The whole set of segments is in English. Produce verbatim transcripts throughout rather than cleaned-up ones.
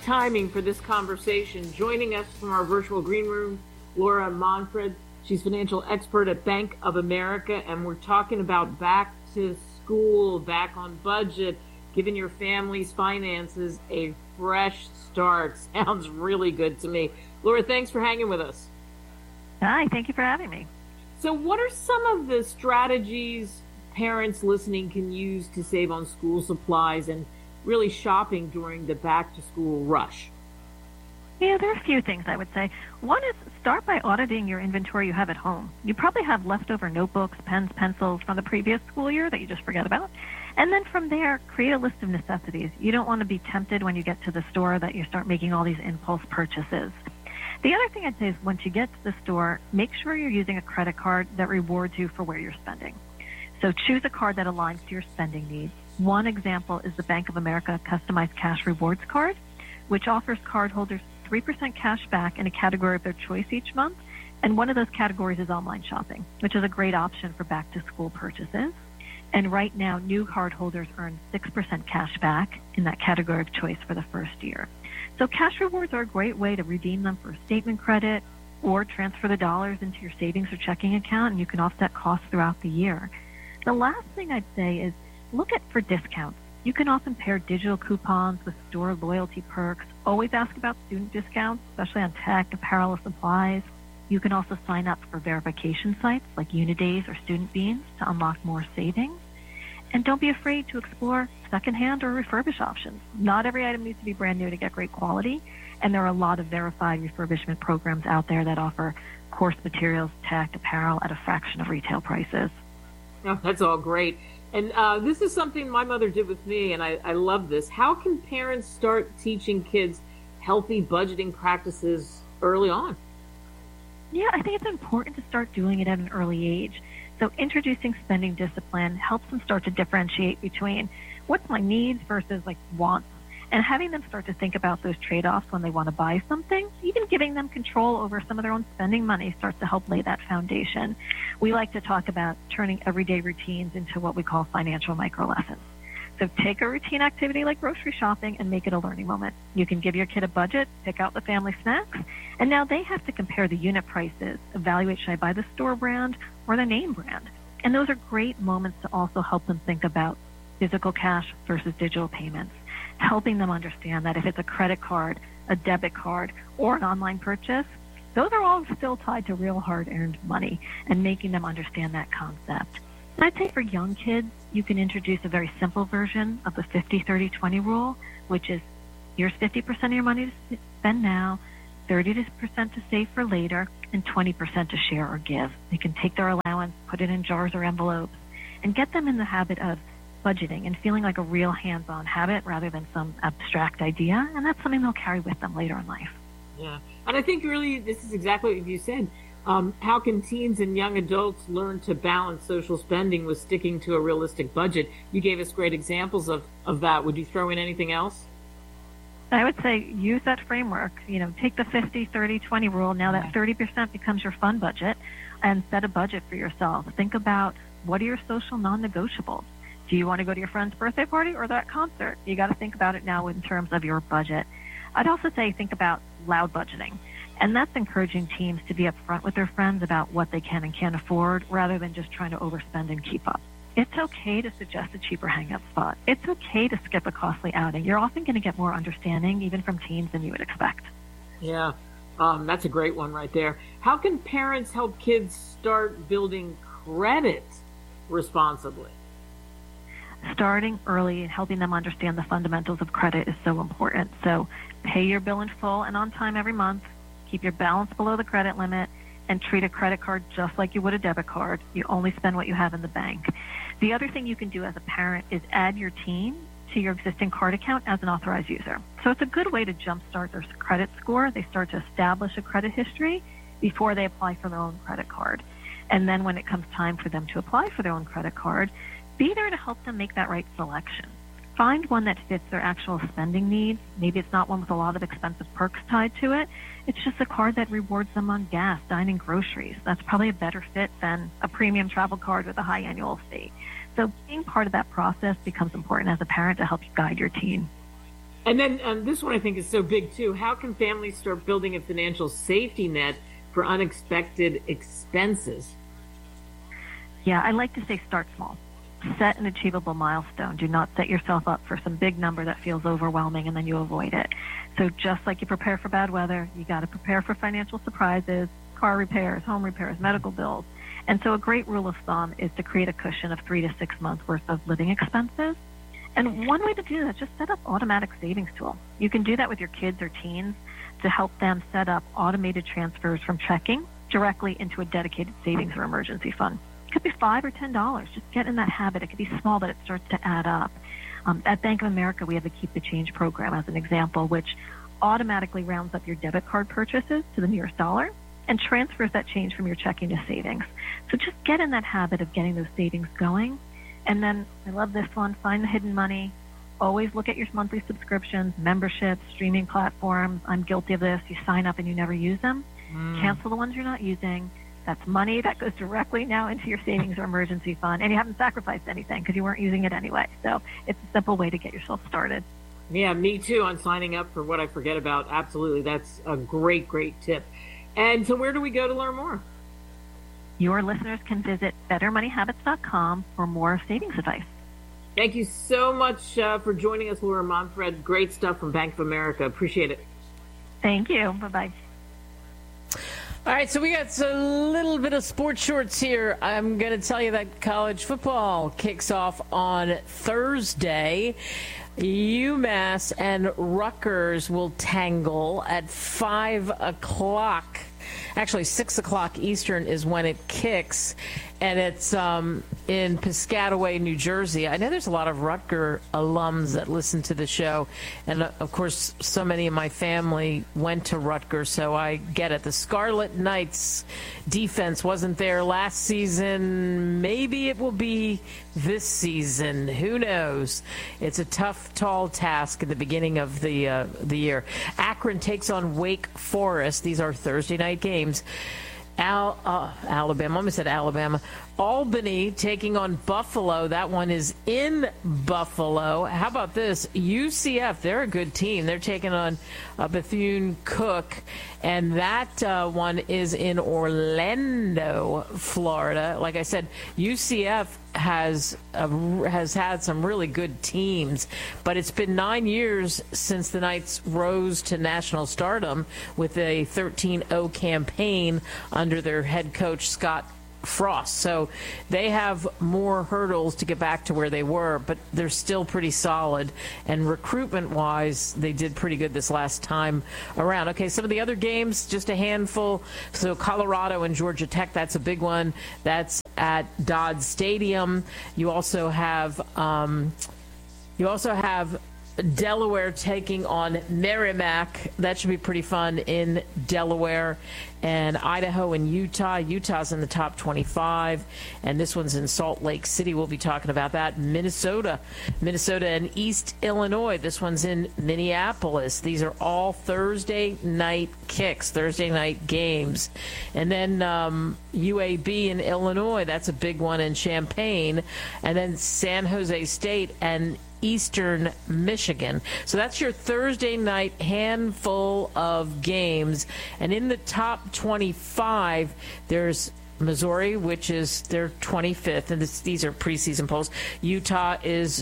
timing for this conversation. Joining us from our virtual green room, Laura Monfred. She's financial expert at Bank of America, and we're talking about back to school, back on budget, giving your family's finances a fresh start. Sounds really good to me. Laura, thanks for hanging with us. Hi, thank you for having me. So what are some of the strategies parents listening can use to save on school supplies and really shopping during the back-to-school rush? Yeah, there are a few things I would say. One is start by auditing your inventory you have at home. You probably have leftover notebooks, pens, pencils from the previous school year that you just forget about. And then from there, create a list of necessities. You don't want to be tempted when you get to the store that you start making all these impulse purchases. The other thing I'd say is once you get to the store, make sure you're using a credit card that rewards you for where you're spending. So choose a card that aligns to your spending needs. One example is the Bank of America Customized Cash Rewards Card, which offers cardholders three percent cash back in a category of their choice each month. And one of those categories is online shopping, which is a great option for back-to-school purchases. And right now, new cardholders earn six percent cash back in that category of choice for the first year. So cash rewards are a great way to redeem them for statement credit or transfer the dollars into your savings or checking account, and you can offset costs throughout the year. The last thing I'd say is look at for discounts. You can often pair digital coupons with store loyalty perks. Always ask about student discounts, especially on tech, apparel, or supplies. You can also sign up for verification sites like Unidays or Student Beans to unlock more savings. And don't be afraid to explore secondhand or refurbished options. Not every item needs to be brand new to get great quality, and there are a lot of verified refurbishment programs out there that offer course materials, tech, apparel at a fraction of retail prices. Oh, that's all great. And uh, this is something my mother did with me, and I, I love this. How can parents start teaching kids healthy budgeting practices early on? Yeah, I think it's important to start doing it at an early age. So introducing spending discipline helps them start to differentiate between what's my needs versus like wants, and having them start to think about those trade-offs when they want to buy something. Even giving them control over some of their own spending money starts to help lay that foundation. We like to talk about turning everyday routines into what we call financial micro lessons. So take a routine activity like grocery shopping and make it a learning moment. You can give your kid a budget, pick out the family snacks, and now they have to compare the unit prices, evaluate should I buy the store brand or the name brand. And those are great moments to also help them think about physical cash versus digital payments, helping them understand that if it's a credit card, a debit card, or an online purchase, those are all still tied to real hard-earned money, and making them understand that concept. And I'd say for young kids, you can introduce a very simple version of the fifty thirty twenty rule, which is here's fifty percent of your money to spend now, thirty percent to save for later, and twenty percent to share or give. They can take their allowance, put it in jars or envelopes, and get them in the habit of budgeting and feeling like a real hands-on habit rather than some abstract idea, and that's something they'll carry with them later in life. Yeah, and I think really this is exactly what you said. Um, how can teens and young adults learn to balance social spending with sticking to a realistic budget? You gave us great examples of, of that. Would you throw in anything else? I would say use that framework. You know, take the fifty thirty twenty rule. Now that thirty percent becomes your fun budget, and set a budget for yourself. Think about what are your social non-negotiables. Do you want to go to your friend's birthday party or that concert? You got to think about it now in terms of your budget. I'd also say think about loud budgeting. And that's encouraging teens to be upfront with their friends about what they can and can't afford rather than just trying to overspend and keep up. It's okay to suggest a cheaper hangout spot. It's okay to skip a costly outing. You're often going to get more understanding, even from teens, than you would expect. Yeah, um, that's a great one right there. How can parents help kids start building credit responsibly? Starting early and helping them understand the fundamentals of credit is so important. So pay your bill in full and on time every month. Keep your balance below the credit limit, and treat a credit card just like you would a debit card. You only spend what you have in the bank. The other thing you can do as a parent is add your teen to your existing card account as an authorized user. So it's a good way to jumpstart their credit score. They start to establish a credit history before they apply for their own credit card. And then when it comes time for them to apply for their own credit card, be there to help them make that right selection. Find one that fits their actual spending needs. Maybe it's not one with a lot of expensive perks tied to it. It's just a card that rewards them on gas, dining, groceries. That's probably a better fit than a premium travel card with a high annual fee. So being part of that process becomes important as a parent to help you guide your teen. And then um, this one I think is so big too. How can families start building a financial safety net for unexpected expenses? Yeah, I like to say start small. Set an achievable milestone. Do not set yourself up for some big number that feels overwhelming and then you avoid it. So just like you prepare for bad weather, you got to prepare for financial surprises, car repairs, home repairs, medical bills. And so a great rule of thumb is to create a cushion of three to six months worth of living expenses. And one way to do that is just set up automatic savings tool. You can do that with your kids or teens to help them set up automated transfers from checking directly into a dedicated savings or emergency fund. It could be five or ten dollars. Just get in that habit. It could be small, but it starts to add up. Um, at Bank of America, we have the Keep the Change program as an example, which automatically rounds up your debit card purchases to the nearest dollar and transfers that change from your checking to savings. So just get in that habit of getting those savings going. And then, I love this one, find the hidden money. Always look at your monthly subscriptions, memberships, streaming platforms. I'm guilty of this. You sign up and you never use them. Mm. Cancel the ones you're not using. That's money that goes directly now into your savings or emergency fund. And you haven't sacrificed anything because you weren't using it anyway. So it's a simple way to get yourself started. Yeah, me too on signing up for what I forget about. Absolutely. That's a great, great tip. And so where do we go to learn more? Your listeners can visit better money habits dot com for more savings advice. Thank you so much uh, for joining us, Laura Monfred. Great stuff from Bank of America. Appreciate it. Thank you. Bye-bye. All right, so we got a little bit of sports shorts here. I'm going to tell you that college football kicks off on Thursday. UMass and Rutgers will tangle at five o'clock. Actually, six o'clock Eastern is when it kicks, and it's um, in Piscataway, New Jersey. I know there's a lot of Rutger alums that listen to the show, and uh, of course, so many of my family went to Rutgers, so I get it. The Scarlet Knights defense wasn't there last season. Maybe it will be this season. Who knows? It's a tough, tall task at the beginning of the uh, the year. Akron takes on Wake Forest. These are Thursday night games. Al, uh, Alabama, I almost said Alabama. Albany taking on Buffalo. That one is in Buffalo. How about this? U C F, they're a good team. They're taking on uh, Bethune-Cookman. And that uh, one is in Orlando, Florida. Like I said, U C F has uh, has had some really good teams, but it's been nine years since the Knights rose to national stardom with a thirteen oh campaign under their head coach, Scott Frost. So they have more hurdles to get back to where they were, but they're still pretty solid. And recruitment-wise, they did pretty good this last time around. Okay, some of the other games, just a handful. So Colorado and Georgia Tech, that's a big one. That's at Dodd Stadium. You also have um, you also have Delaware taking on Merrimack. That should be pretty fun in Delaware. And Idaho and Utah. Utah's in the top twenty-five. And this one's in Salt Lake City. We'll be talking about that. Minnesota. Minnesota and East Illinois. This one's in Minneapolis. These are all Thursday night kicks, Thursday night games. And then um, U A B in Illinois. That's a big one in Champaign. And then San Jose State and Eastern Michigan. So that's your Thursday night handful of games. And in the top twenty-five, there's Missouri, which is their twenty-fifth, and this, these are preseason polls. Utah is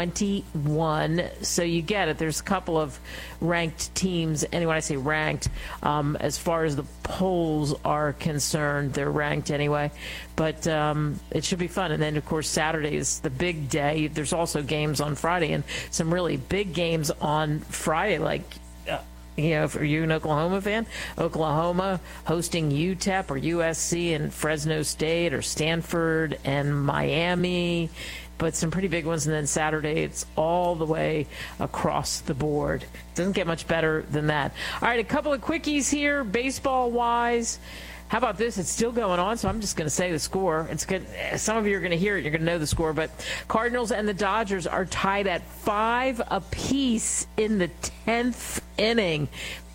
twenty-one, so you get it. There's a couple of ranked teams, and when I say ranked, um, as far as the polls are concerned, they're ranked anyway. But um, it should be fun. And then, of course, Saturday is the big day. There's also games on Friday, and some really big games on Friday, like uh, you know, if you're an Oklahoma fan, Oklahoma hosting U T E P or U S C and Fresno State or Stanford and Miami, but some pretty big ones. And then Saturday, it's all the way across the board. Doesn't get much better than that. All right, a couple of quickies here, baseball-wise. How about this? It's still going on, so I'm just going to say the score. It's good. Some of you are going to hear it. You're going to know the score. But Cardinals and the Dodgers are tied at five apiece in the tenth inning. Woo!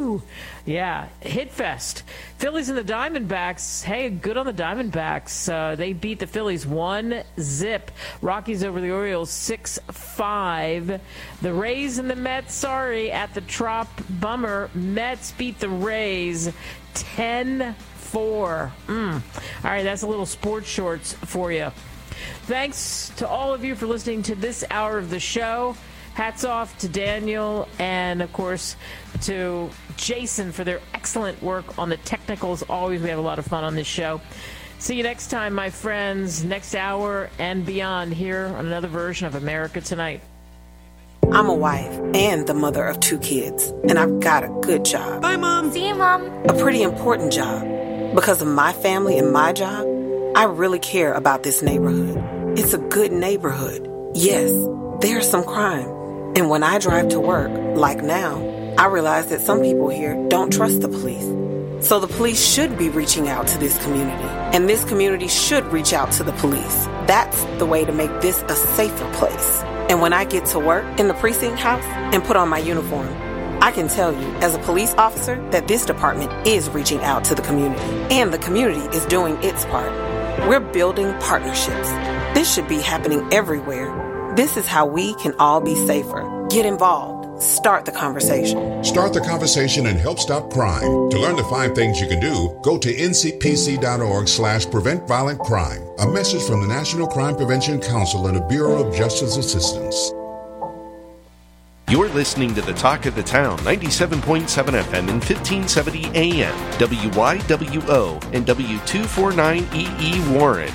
Woo! Yeah, hit fest. Phillies and the Diamondbacks. Hey, good on the Diamondbacks. Uh, they beat the Phillies one zip. Rockies over the Orioles six five. The Rays and the Mets, sorry, at the Trop. Bummer. Mets beat the Rays ten four. Mm. All right, that's a little sports shorts for you. Thanks to all of you for listening to this hour of the show. Hats off to Daniel and, of course, to Jason for their excellent work on the technicals. Always, we have a lot of fun on this show. See you next time, my friends, next hour and beyond here on another version of America Tonight. I'm a wife and the mother of two kids, and I've got a good job. Bye, Mom. See you, Mom. A pretty important job. Because of my family and my job, I really care about this neighborhood. It's a good neighborhood. Yes, there's some crime. And when I drive to work, like now, I realize that some people here don't trust the police. So the police should be reaching out to this community, and this community should reach out to the police. That's the way to make this a safer place. And when I get to work in the precinct house and put on my uniform, I can tell you, as a police officer, that this department is reaching out to the community, and the community is doing its part. We're building partnerships. This should be happening everywhere. This is how we can all be safer. Get involved. Start the conversation. Start the conversation and help stop crime. To learn the five things you can do, go to ncpc.org slash prevent violent crime. A message from the National Crime Prevention Council and the Bureau of Justice Assistance. You're listening to the Talk of the Town, ninety-seven point seven F M and fifteen seventy A M, W Y W O and W two forty-nine E E Warren.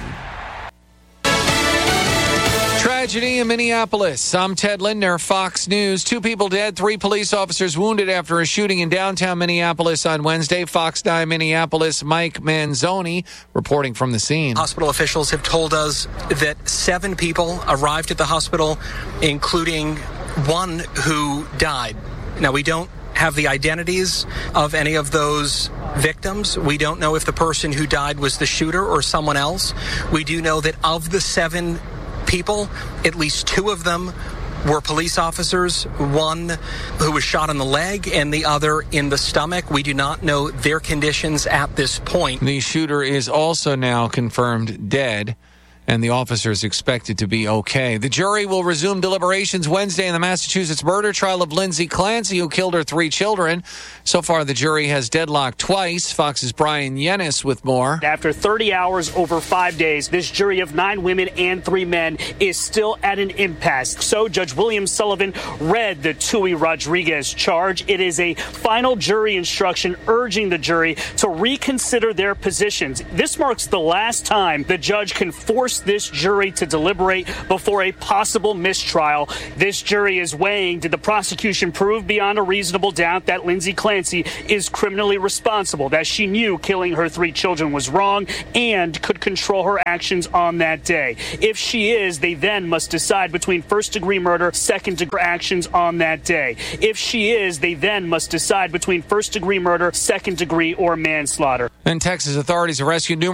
Tragedy in Minneapolis. I'm Ted Lindner, Fox News. Two people dead, three police officers wounded after a shooting in downtown Minneapolis on Wednesday. Fox nine Minneapolis, Mike Manzoni reporting from the scene. Hospital officials have told us that seven people arrived at the hospital, including one who died. Now, we don't have the identities of any of those victims. We don't know if the person who died was the shooter or someone else. We do know that of the seven people, at least two of them were police officers, one who was shot in the leg and the other in the stomach. We do not know their conditions at this point. The shooter is also now confirmed dead, and the officer is expected to be okay. The jury will resume deliberations Wednesday in the Massachusetts murder trial of Lindsay Clancy, who killed her three children. So far, the jury has deadlocked twice. Fox's Brian Yennis with more. After thirty hours over five days, this jury of nine women and three men is still at an impasse. So Judge William Sullivan read the Tui Rodriguez charge. It is a final jury instruction urging the jury to reconsider their positions. This marks the last time the judge can force this jury to deliberate before a possible mistrial. This jury is weighing, did the prosecution prove beyond a reasonable doubt that Lindsay Clancy is criminally responsible, that she knew killing her three children was wrong and could control her actions on that day? If she is, they then must decide between first-degree murder, second-degree actions on that day. If she is, they then must decide between first-degree murder, second-degree, or manslaughter. And Texas authorities have rescued numerous